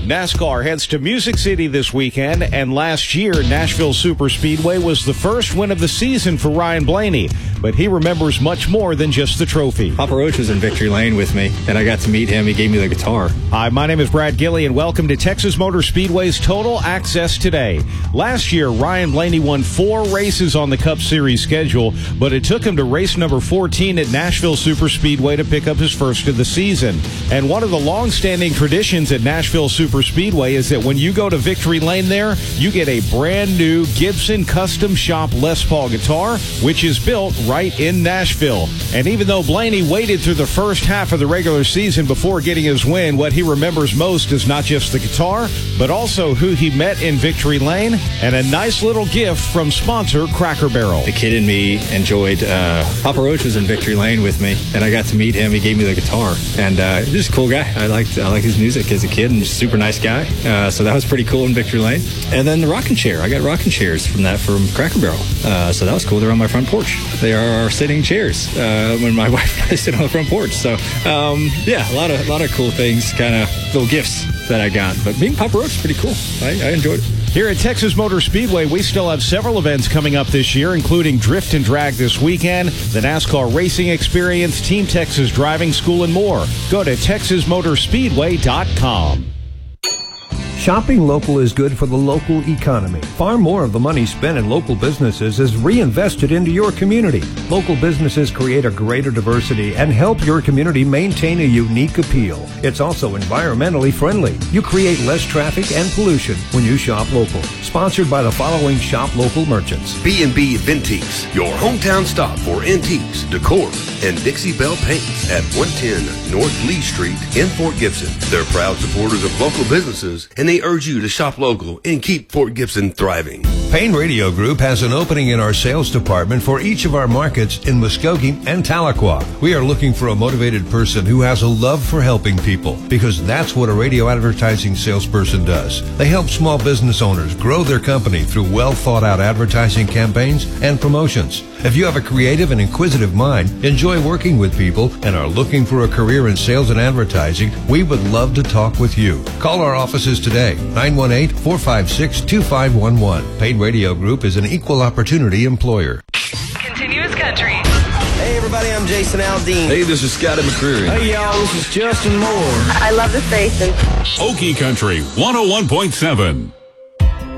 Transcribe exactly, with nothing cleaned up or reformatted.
NASCAR heads to Music City this weekend, and last year, Nashville Superspeedway was the first win of the season for Ryan Blaney, but he remembers much more than just the trophy. Papa Roach was in victory lane with me, and I got to meet him. He gave me the guitar. Hi, my name is Brad Gilley, and welcome to Texas Motor Speedway's Total Access Today. Last year, Ryan Blaney won four races on the Cup Series schedule, but it took him to race number fourteen at Nashville Superspeedway to pick up his first of the season. And one of the long-standing traditions at Nashville Superspeedway is that when you go to victory lane there, you get a brand new Gibson Custom Shop Les Paul guitar, which is built right in Nashville. And even though Blaney waited through the first half of the regular season before getting his win, what he remembers most is not just the guitar, but also who he met in victory lane and a nice little gift from sponsor Cracker Barrel. The kid in me enjoyed, uh, Papa Roach was in victory lane with me, and I got to meet him. He gave me the guitar, and uh, he's just a cool guy. I liked, I liked his music as a kid, and just super nice guy. Uh, so that was pretty cool in victory lane. And then the rocking chair. I got rocking chairs from that from Cracker Barrel. Uh, so that was cool. They're on my front porch. They are our sitting chairs uh, when my wife and I sit on the front porch. So um, yeah, a lot of a lot of cool things, kind of little gifts that I got. But being Papa Roach is pretty cool. I, I enjoyed it. Here at Texas Motor Speedway, we still have several events coming up this year, including Drift and Drag this weekend, the NASCAR Racing Experience, Team Texas Driving School, and more. Go to texas motor speedway dot com. Shopping local is good for the local economy. Far more of the money spent in local businesses is reinvested into your community. Local businesses create a greater diversity and help your community maintain a unique appeal. It's also environmentally friendly. You create less traffic and pollution when you shop local. Sponsored by the following shop local merchants. B and B Vintiques, your hometown stop for antiques, decor, and Dixie Belle Paints at one ten North Lee Street in Fort Gibson. They're proud supporters of local businesses, and they urge you to shop local and keep Fort Gibson thriving. Payne Radio Group has an opening in our sales department for each of our markets in Muskogee and Tahlequah. We are looking for a motivated person who has a love for helping people, because that's what a radio advertising salesperson does. They help small business owners grow their company through well thought out advertising campaigns and promotions. If you have a creative and inquisitive mind, enjoy working with people, and are looking for a career in sales and advertising, we would love to talk with you. Call our offices today, nine one eight, four five six, two five one one. Paid Radio Group is an equal opportunity employer. Continuous Country. Hey everybody, I'm Jason Aldean. Hey, this is Scotty McCreery. Hey y'all, this is Justin Moore. I love the station. Okie Country one oh one point seven.